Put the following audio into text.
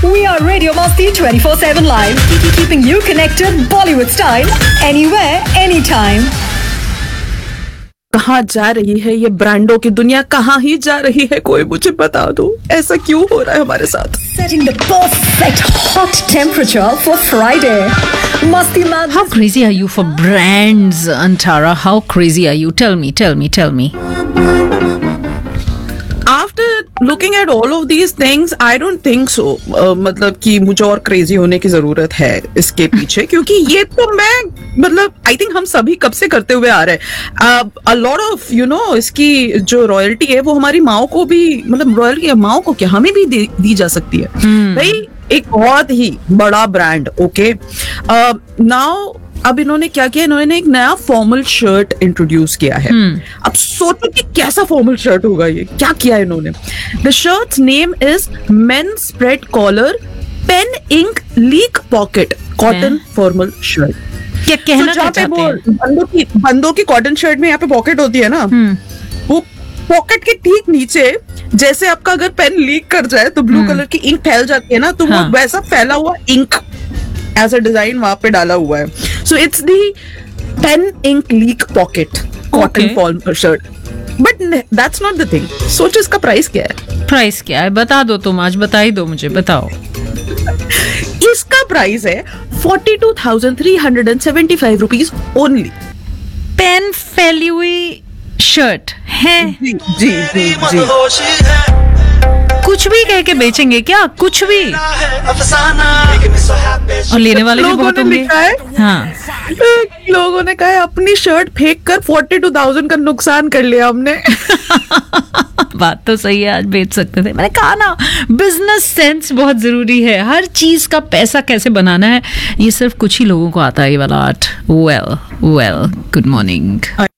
We are Radio Masti 24/7 live, keeping you connected Bollywood style anywhere, anytime. कहाँ जा रही है ये ब्रांडों की दुनिया, कहाँ ही जा रही है, कोई मुझे बता दो, ऐसा क्यों हो रहा है हमारे साथ? Setting the perfect hot temperature for Friday. Masti Madness. How crazy are you for brands, Antara? How crazy are you? Tell me. After looking at all of these things, I don't think so. मतलब कि मुझे और crazy होने की जरूरत है इसके पीछे, क्योंकि ये तो मैं आई थिंक हम सभी कब से करते हुए आ रहे हैं. A lot of इसकी जो रॉयल्टी है वो हमारी माओ को भी, मतलब रॉयल्टी माओ को क्या हमें भी दी जा सकती है भाई. एक बहुत ही बड़ा ब्रांड, ओके. नाउ अब इन्होंने क्या किया, इन्होंने एक नया फॉर्मल शर्ट इंट्रोड्यूस किया है. अब सोचो कि कैसा फॉर्मल शर्ट होगा ये, क्या किया इन्होंने. The shirts name is main spread collar pen ink leak pocket cotton formal shirt. क्या कहना चाहते हैं? बंदों की कॉटन शर्ट में यहाँ पे पॉकेट होती है ना, वो पॉकेट के ठीक नीचे जैसे आपका अगर पेन लीक कर जाए तो ब्लू कलर की इंक फैल जाती है ना, तो वो वैसा फैला हुआ इंक एज अ डिजाइन वहां पे डाला हुआ है. So it's the pen ink leak pocket cotton formal shirt. But that's not the thing. सोचो इसका प्राइस क्या है. प्राइस क्या है बता दो तुम, आज बता ही दो मुझे, बताओ. इसका प्राइस है 42,375 रुपीज ओनली. पेन फैली हुई शर्ट है. जी. कुछ भी कह के बेचेंगे क्या, कुछ भी. और लेने वाले भी बहुत होंगे. हाँ, लोगों ने कहा है अपनी शर्ट फेंक कर 42,000 का नुकसान कर लिया हमने. बात तो सही है, आज बेच सकते थे. मैंने कहा ना, बिजनेस सेंस बहुत जरूरी है. हर चीज का पैसा कैसे बनाना है ये सिर्फ कुछ ही लोगों को आता है, ये वाला आर्ट. Well good morning.